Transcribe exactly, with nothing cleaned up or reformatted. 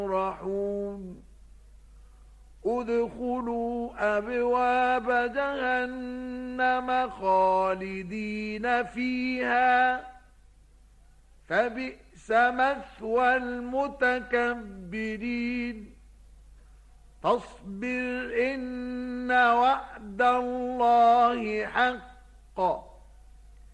يفرحون ادخلوا أبواب جهنم خالدين فيها فبئس مثوى المتكبرين فاصبر إن وعد الله حق